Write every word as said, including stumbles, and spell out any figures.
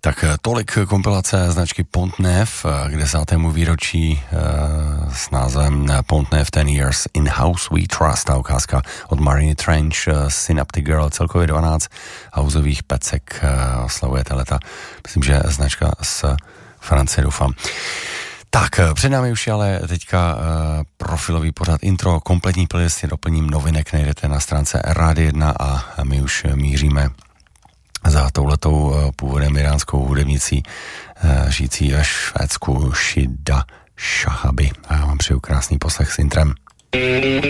Tak tolik kompilace značky Pont-Neuf k desátému výročí s názvem Pont-Neuf ten Years in House We Trust. Ta ukázka od Mariny Trench, Synaptic Girl, celkově dvanáct houseových pecek oslavuje leta. Myslím, že značka z Francie, doufám. Tak, před námi už je ale teďka uh, profilový pořad intro, kompletní playlist, doplním novinek, najdete na stránce Rádio jedna a my už míříme za touhletou uh, původem iránskou hudebnicí uh, žijící ve Švédsku Shida Shahabi. A já vám přeju krásný poslech s intrem.